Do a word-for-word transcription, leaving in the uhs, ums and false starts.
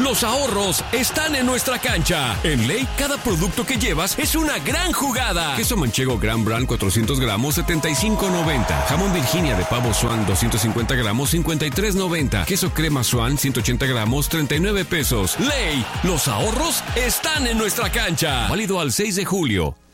los ahorros están en nuestra cancha. En Ley, cada producto que llevas es una gran jugada. Queso manchego Gran Brand cuatrocientos gramos, setenta y cinco noventa. Jamón Virginia de pavo Swan doscientos cincuenta gramos, cincuenta y tres noventa. Queso crema Swan ciento ochenta gramos, treinta y nueve pesos. Ley, los ahorros están en nuestra cancha. Válido al seis de julio.